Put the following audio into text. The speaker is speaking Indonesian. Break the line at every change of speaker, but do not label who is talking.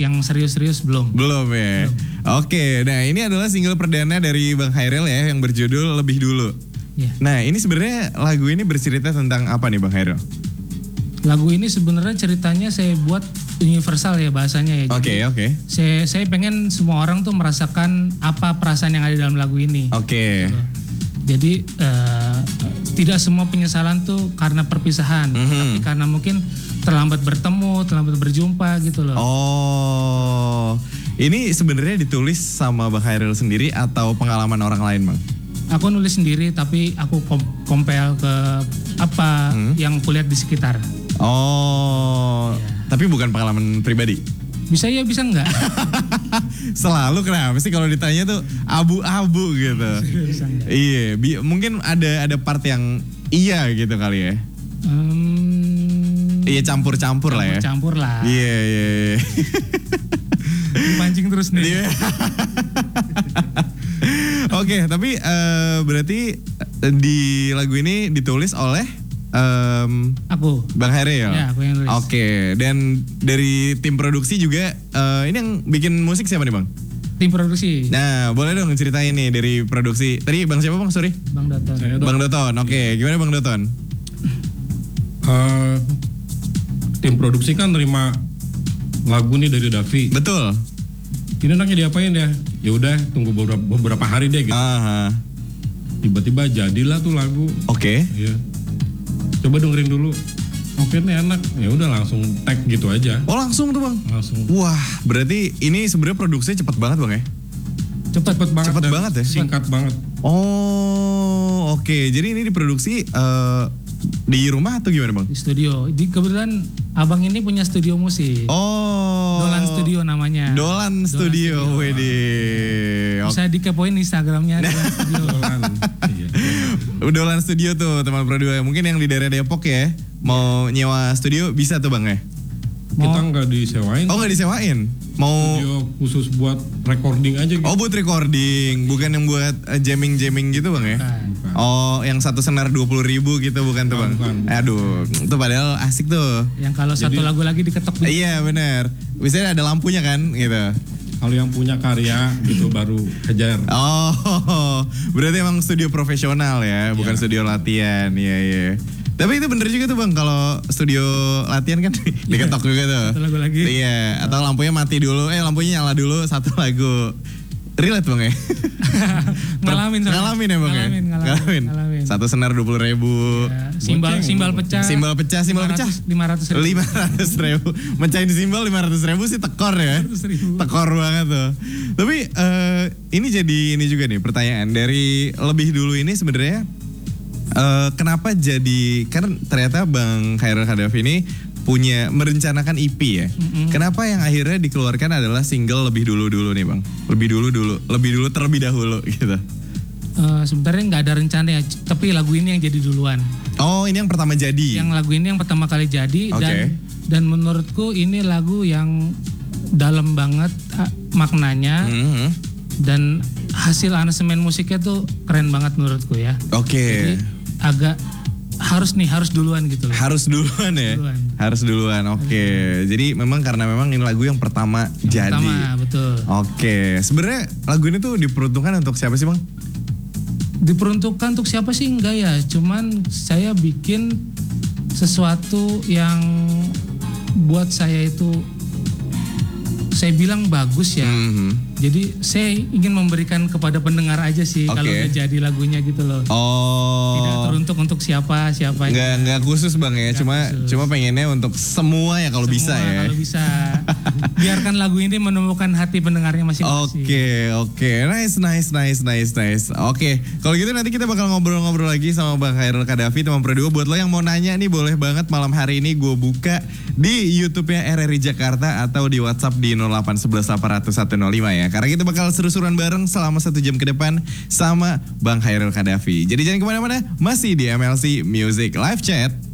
yang serius-serius belum.
Belum ya. Oke, nah ini adalah single perdana dari Bang Hairil ya yang berjudul Lebih Dulu.
Ya.
Nah ini sebenarnya lagu ini bercerita tentang apa nih Bang Hairil?
Lagu ini sebenarnya ceritanya saya buat universal ya bahasanya ya.
Oke.
Saya pengen semua orang tuh merasakan apa perasaan yang ada dalam lagu ini.
Oke.
Jadi tidak semua penyesalan tuh karena perpisahan, tapi karena mungkin terlambat bertemu, terlambat berjumpa gitu loh.
Oh, ini sebenarnya ditulis sama Bang Hairil sendiri atau pengalaman orang lain Bang?
Aku nulis sendiri tapi aku compare ke apa yang kulihat di sekitar.
Oh, tapi bukan pengalaman pribadi?
Bisa ya bisa enggak?
Selalu kenapa sih kalau ditanya tuh abu-abu gitu?
Bisa enggak?
Iya, mungkin ada part yang iya gitu kali ya. Iya campur-campur lah ya.
Campur lah.
Iya.
Dipancing terus nih.
Iya. Oke, tapi berarti di lagu ini ditulis oleh
aku.
Bang Hairil.
Ya, aku yang nulis.
Oke, dan dari tim produksi juga ini yang bikin musik siapa nih Bang?
Tim produksi.
Nah, boleh dong ceritain nih dari produksi. Tadi Bang siapa Bang? Sorry.
Bang Doton.
Bang Doton. Oke, gimana Bang Doton?
Tim produksi kan nerima lagu nih dari Davi.
Betul.
Ini anaknya diapain ya? Ya udah tunggu beberapa hari deh gitu.
Aha.
Tiba-tiba jadilah tuh lagu.
Oke.
Iya. Coba dengerin dulu. Oke nih enak. Ya udah langsung tag gitu aja.
Oh langsung tuh Bang.
Langsung.
Wah, berarti ini sebenarnya produksinya cepat banget Bang ya?
Cepet banget.
Cepet
dan
banget ya?
Singkat banget.
Oh, oke. Jadi ini diproduksi di rumah atau gimana Bang?
Di studio. Kebetulan abang ini punya studio musik.
Oh.
Dolan Studio namanya.
Dolan Studio. Widih.
Bisa dikepoin Instagramnya Dolan Studio.
Iya.
Dolan Studio tuh teman produksi. Mungkin yang di daerah Depok ya. Mau nyewa studio bisa tuh Bang ya?
Kita nggak disewain.
Oh nggak disewain? Mau
Studio khusus buat recording aja gitu.
Oh buat recording, bukan yang buat jamming gitu Bang ya?
Bukan.
Oh yang satu senar 20.000 gitu bukan tuh Bang?
Bukan.
Aduh, itu padahal asik tuh.
Yang kalau satu lagu lagi diketok.
Iya benar. Biasanya ada lampunya kan gitu.
Kalau yang punya karya gitu baru kejar.
Oh, berarti emang studio profesional ya, bukan studio latihan. Iya. Tapi itu bener juga tuh Bang, kalau studio latihan kan diketok juga tuh.
Satu lagu lagi.
Iya, atau lampunya mati dulu, lampunya nyala dulu satu lagu. Relate Bang ya?
Ngalamin soalnya.
Ngalamin ya Bang ya?
Ngalamin.
Satu senar 20.000.
Ya, simbal pecah.
Simbal pecah. 500.000. Mecahin simbal 500.000 sih tekor ya.
500.000.
Tekor banget tuh. Tapi ini jadi ini juga nih pertanyaan dari Lebih Dulu ini sebenarnya kenapa jadi, kan ternyata Bang Hairil Kadafi ini merencanakan EP ya. Kenapa yang akhirnya dikeluarkan adalah single Lebih Dulu nih Bang? Lebih dulu terlebih dahulu gitu.
Sebenarnya nggak ada rencana ya, tapi lagu ini yang jadi duluan.
Oh ini yang pertama jadi?
Yang lagu ini yang pertama kali jadi.
Okay.
Dan menurutku ini lagu yang dalam banget maknanya. Dan hasil aransemen musiknya tuh keren banget menurutku ya.
Oke.
Jadi agak harus duluan gitu loh.
Harus duluan ya? Harus duluan, oke. Jadi karena memang ini lagu yang pertama jadi.
Pertama, betul.
Oke, sebenarnya lagu ini tuh diperuntukkan untuk siapa sih Bang?
Diperuntukkan untuk siapa sih enggak ya. Cuman saya bikin sesuatu yang buat saya itu saya bilang bagus ya. Jadi saya ingin memberikan kepada pendengar aja sih kalau udah jadi lagunya gitu loh.
Oh.
Tidak teruntuk untuk siapa.
Nggak khusus Bang ya, cuma pengennya untuk semua ya kalau bisa ya.
Kalau bisa. Biarkan lagu ini menemukan hati pendengarnya masing-masing.
Oke. Nice. Oke, kalau gitu nanti kita bakal ngobrol-ngobrol lagi sama Bang Hairil Kadafi, teman produksi. Buat lo yang mau nanya nih boleh banget malam hari ini gue buka di YouTube-nya RRI Jakarta atau di WhatsApp di 08118001005 ya. Karena kita bakal seru-seruan bareng selama 1 jam ke depan sama Bang Hairil Kadafi. Jadi jangan kemana-mana, masih di MLC Music Live Chat.